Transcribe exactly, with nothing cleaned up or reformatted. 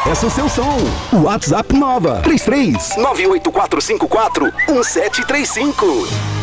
Peça o seu som. WhatsApp Nova três três nove oito quatro cinco quatro um sete três cinco.